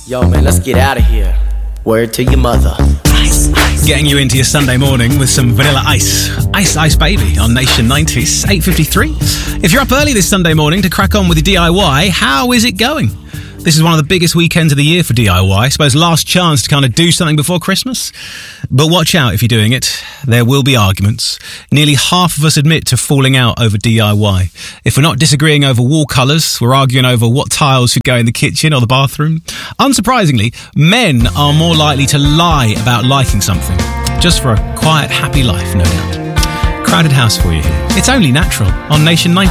Yo, man, let's get out of here. Word to your mother. Getting you into your Sunday morning with some Vanilla Ice. Ice Ice Baby on Nation 90s, 8:53. If you're up early this Sunday morning to crack on with your DIY, how is it going? This is one of the biggest weekends of the year for DIY. I suppose last chance to kind of do something before Christmas. But watch out if you're doing it. There will be arguments. Nearly half of us admit to falling out over DIY. If we're not disagreeing over wall colours, we're arguing over what tiles should go in the kitchen or the bathroom. Unsurprisingly, men are more likely to lie about liking something. Just for a quiet, happy life, no doubt. Crowded house for you here. It's only natural on Nation 90.